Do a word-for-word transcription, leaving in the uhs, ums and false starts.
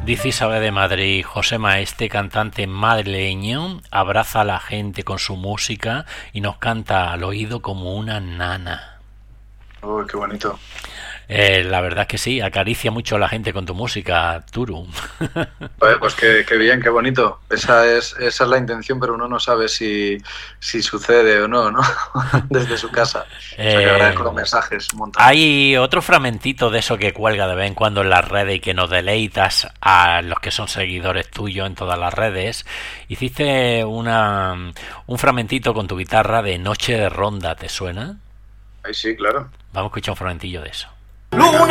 Dice Isabel de Madrid: José Maestre, cantante madrileño, abraza a la gente con su música y nos canta al oído como una nana. Uy, qué bonito. Eh, la verdad es que sí, acaricia mucho a la gente con tu música, Turu. Joder, pues qué, qué bien, qué bonito. Esa es, esa es la intención, pero uno no sabe si, si sucede o no, ¿no? Desde su casa. O sea que agradezco los Eh, mensajes un montón. hay otro fragmentito de eso que cuelga de vez en cuando en las redes y que nos deleitas a los que son seguidores tuyos en todas las redes. Hiciste una, un fragmentito con tu guitarra de Noche de Ronda, ¿te suena? Ahí sí, claro. Vamos a escuchar un fragmentillo de eso. Venga.